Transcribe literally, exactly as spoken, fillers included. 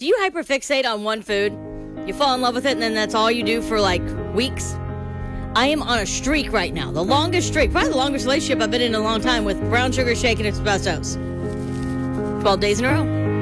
Do you hyperfixate on one food? You fall in love with it and then that's all you do for like weeks? I am on a streak right now. The longest streak, probably the longest relationship I've been in a long time with brown sugar shake and espressos. twelve days in a row.